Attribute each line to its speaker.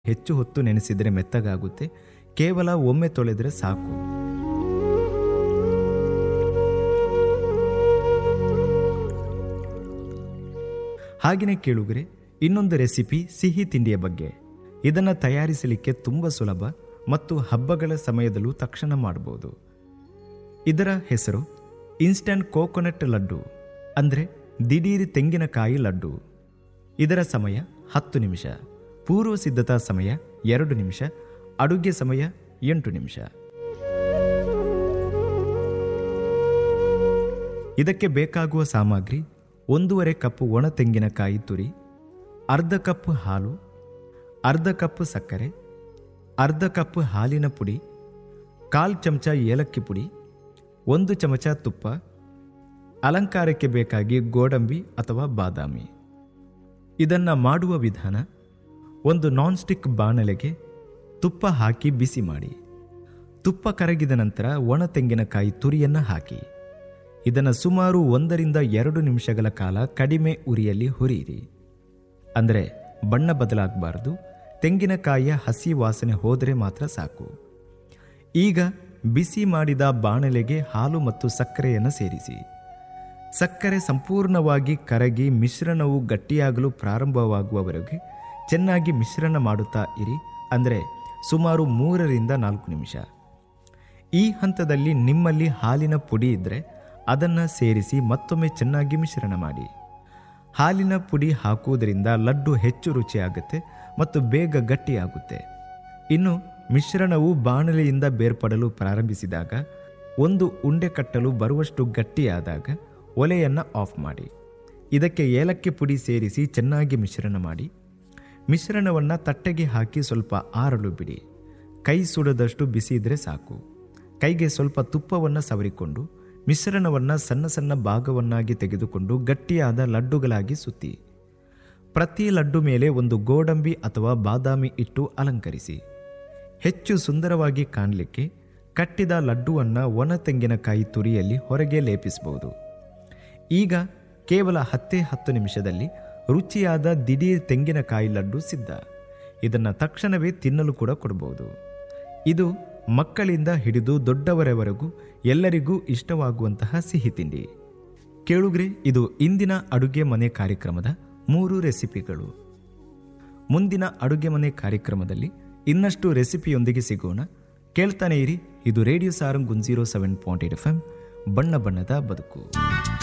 Speaker 1: ಹೆಚ್ಚು ಹೊತ್ತು ನೆನೆಸಿದರೆ ಮೆತ್ತಗಾಗುತ್ತೆ. ಕೇವಲ ಒಮ್ಮೆ ತೊಳೆದರೆ ಸಾಕು. ಹಾಗೆಯೇ ಕೇಳುಗರೆ, ಇನ್ನೊಂದು ರೆಸಿಪಿ ಸಿಹಿ ತಿಂಡಿಯ ಬಗ್ಗೆ. ಇದನ್ನು ತಯಾರಿಸಲಿಕ್ಕೆ ತುಂಬ ಸುಲಭ ಮತ್ತು ಹಬ್ಬಗಳ ಸಮಯದಲ್ಲೂ ತಕ್ಷಣ ಮಾಡಬಹುದು. ಇದರ ಹೆಸರು ಇನ್ಸ್ಟಂಟ್ ಕೋಕೋನಟ್ ಲಡ್ಡು, ಅಂದರೆ ದಿಢೀರ್ ತೆಂಗಿನಕಾಯಿ ಲಡ್ಡು. ಇದರ ಸಮಯ 10 ನಿಮಿಷ, ಪೂರ್ವ ಸಿದ್ಧತಾ ಸಮಯ 2 ನಿಮಿಷ, ಅಡುಗೆ ಸಮಯ 8 ನಿಮಿಷ. ಇದಕ್ಕೆ ಬೇಕಾಗುವ ಸಾಮಗ್ರಿ: 1.5 ಕಪ್ ಒಣ ತೆಂಗಿನಕಾಯಿ ತುರಿ, ಅರ್ಧ ಕಪ್ ಹಾಲು, ಅರ್ಧ ಕಪ್ ಸಕ್ಕರೆ, ಅರ್ಧ ಕಪ್ ಹಾಲಿನ ಪುಡಿ, 1/4 ಚಮಚ ಏಲಕ್ಕಿ ಪುಡಿ, 1 ಚಮಚ ತುಪ್ಪ, ಅಲಂಕಾರಕ್ಕೆ ಬೇಕಾಗಿ ಗೋಡಂಬಿ ಅಥವಾ ಬಾದಾಮಿ. ಇದನ್ನು ಮಾಡುವ ವಿಧಾನ: ಒಂದು ನಾನ್ ಸ್ಟಿಕ್ ಬಾಣಲೆಗೆ ತುಪ್ಪ ಹಾಕಿ ಬಿಸಿ ಮಾಡಿ. ತುಪ್ಪ ಕರಗಿದ ನಂತರ ಒಣ ತೆಂಗಿನಕಾಯಿ ತುರಿಯನ್ನು ಹಾಕಿ. ಇದನ್ನು ಸುಮಾರು 1 ರಿಂದ 2 ನಿಮಿಷಗಳ ಕಾಲ ಕಡಿಮೆ ಉರಿಯಲ್ಲಿ ಹುರಿಯಿರಿ. ಅಂದರೆ ಬಣ್ಣ ಬದಲಾಗಬಾರದು, ತೆಂಗಿನಕಾಯಿಯ ಹಸಿ ವಾಸನೆ ಹೋದರೆ ಮಾತ್ರ ಸಾಕು. ಈಗ ಬಿಸಿ ಮಾಡಿದ ಬಾಣಲೆಗೆ ಹಾಲು ಮತ್ತು ಸಕ್ಕರೆಯನ್ನು ಸೇರಿಸಿ. ಸಕ್ಕರೆ ಸಂಪೂರ್ಣವಾಗಿ ಕರಗಿ ಮಿಶ್ರಣವು ಗಟ್ಟಿಯಾಗಲು ಪ್ರಾರಂಭವಾಗುವವರೆಗೆ ಚೆನ್ನಾಗಿ ಮಿಶ್ರಣ ಮಾಡುತ್ತಾ ಇರಿ, ಅಂದರೆ ಸುಮಾರು 3 ರಿಂದ 4 ನಿಮಿಷ. ಈ ಹಂತದಲ್ಲಿ ನಿಮ್ಮಲ್ಲಿ ಹಾಲಿನ ಪುಡಿ ಇದ್ದರೆ ಅದನ್ನು ಸೇರಿಸಿ ಮತ್ತೊಮ್ಮೆ ಚೆನ್ನಾಗಿ ಮಿಶ್ರಣ ಮಾಡಿ. ಹಾಲಿನ ಪುಡಿ ಹಾಕುವುದರಿಂದ ಲಡ್ಡು ಹೆಚ್ಚು ರುಚಿಯಾಗುತ್ತೆ ಮತ್ತು ಬೇಗ ಗಟ್ಟಿಯಾಗುತ್ತೆ. ಇನ್ನು ಮಿಶ್ರಣವು ಬಾಣಲೆಯಿಂದ ಬೇರ್ಪಡಲು ಪ್ರಾರಂಭಿಸಿದಾಗ, ಒಂದು ಉಂಡೆ ಕಟ್ಟಲು ಬರುವಷ್ಟು ಗಟ್ಟಿಯಾದಾಗ ಒಲೆಯನ್ನು ಆಫ್ ಮಾಡಿ. ಇದಕ್ಕೆ ಏಲಕ್ಕಿ ಪುಡಿ ಸೇರಿಸಿ ಚೆನ್ನಾಗಿ ಮಿಶ್ರಣ ಮಾಡಿ. ಮಿಶ್ರಣವನ್ನು ತಟ್ಟೆಗೆ ಹಾಕಿ ಸ್ವಲ್ಪ ಆರಲು ಬಿಡಿ. ಕೈ ಸುಡದಷ್ಟು ಬಿಸಿ ಇದ್ದರೆ ಸಾಕು. ಕೈಗೆ ಸ್ವಲ್ಪ ತುಪ್ಪವನ್ನು ಸವರಿಕೊಂಡು ಮಿಶ್ರಣವನ್ನು ಸಣ್ಣ ಸಣ್ಣ ಭಾಗವನ್ನಾಗಿ ತೆಗೆದುಕೊಂಡು ಗಟ್ಟಿಯಾದ ಲಡ್ಡುಗಳಾಗಿ ಸುತ್ತಿ. ಪ್ರತಿ ಲಡ್ಡು ಮೇಲೆ ಒಂದು ಗೋಡಂಬಿ ಅಥವಾ ಬಾದಾಮಿ ಇಟ್ಟು ಅಲಂಕರಿಸಿ. ಹೆಚ್ಚು ಸುಂದರವಾಗಿ ಕಾಣಲಿಕ್ಕೆ ಕಟ್ಟಿದ ಲಡ್ಡುವನ್ನು ಒಣ ತೆಂಗಿನಕಾಯಿ ತುರಿಯಲ್ಲಿ ಹೊರಗೆ ಲೇಪಿಸಬಹುದು. ಈಗ ಕೇವಲ 10 ನಿಮಿಷದಲ್ಲಿ ರುಚಿಯಾದ ದಿಢೀರ್ ತೆಂಗಿನಕಾಯಿ ಲಡ್ಡು ಸಿದ್ಧ. ಇದನ್ನು ತಕ್ಷಣವೇ ತಿನ್ನಲು ಕೂಡ ಕೊಡಬಹುದು. ಇದು ಮಕ್ಕಳಿಂದ ಹಿಡಿದು ದೊಡ್ಡವರವರೆಗೂ ಎಲ್ಲರಿಗೂ ಇಷ್ಟವಾಗುವಂತಹ ಸಿಹಿ ತಿಂಡಿ. ಕೇಳುಗ್ರೆ, ಇದು ಇಂದಿನ ಅಡುಗೆ ಮನೆ ಕಾರ್ಯಕ್ರಮದ 3 ರೆಸಿಪಿಗಳು. ಮುಂದಿನ ಅಡುಗೆ ಮನೆ ಕಾರ್ಯಕ್ರಮದಲ್ಲಿ ಇನ್ನಷ್ಟು ರೆಸಿಪಿಯೊಂದಿಗೆ ಸಿಗೋಣ. ಕೇಳ್ತಾನೆ ಇರಿ. ಇದು ರೇಡಿಯೋ ಸಾರಂಗ್ 107.8 FM, ಬಣ್ಣ ಬಣ್ಣದ ಬದುಕು.